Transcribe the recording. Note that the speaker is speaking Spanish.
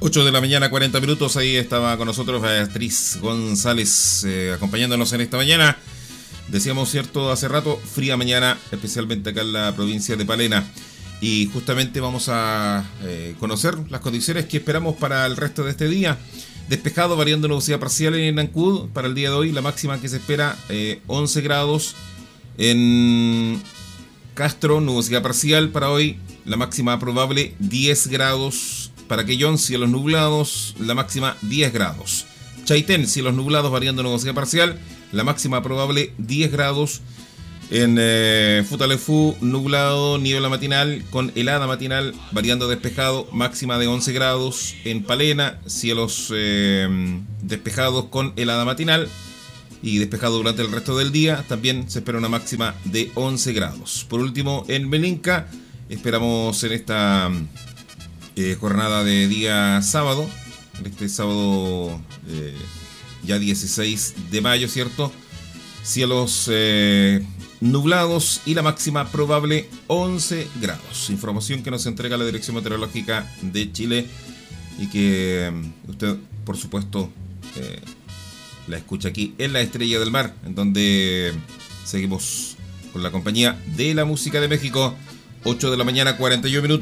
8 de la mañana, 40 minutos. Ahí estaba con nosotros Beatriz González acompañándonos en esta mañana. Decíamos, cierto, hace rato, fría mañana, especialmente acá en la provincia de Palena. Y justamente vamos a conocer las condiciones que esperamos para el resto de este día. Despejado, variando nubosidad parcial en Ancud para el día de hoy. La máxima que se espera 11 grados. En Castro, nubosidad parcial para hoy. La máxima probable 10 grados. Para Quellón, cielos nublados, la máxima 10 grados. Chaitén, cielos nublados, variando nubosidad parcial, la máxima probable 10 grados. En Futaleufú, nublado, niebla matinal con helada matinal, variando despejado, máxima de 11 grados. En Palena, cielos despejados con helada matinal y despejado durante el resto del día. También se espera una máxima de 11 grados. Por último, en Melinca, esperamos en esta jornada de día sábado, este sábado ya 16 de mayo, ¿cierto? Cielos nublados y la máxima probable 11 grados. Información que nos entrega la Dirección Meteorológica de Chile y que usted, por supuesto, la escucha aquí en La Estrella del Mar, en donde seguimos con la compañía de la música de México. 8 de la mañana, 41 minutos.